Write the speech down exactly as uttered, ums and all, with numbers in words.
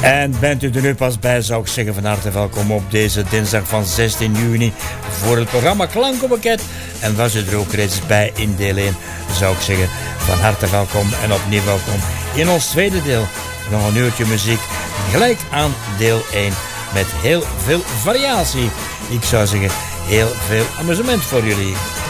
En bent u er nu pas bij, zou ik zeggen van harte welkom op deze dinsdag van zestien juni voor het programma Klankenpakket. En was u er ook reeds bij in deel één, zou ik zeggen van harte welkom en opnieuw welkom in ons tweede deel. Nog een uurtje muziek, gelijk aan deel één, met heel veel variatie. Ik zou zeggen, heel veel amusement voor jullie.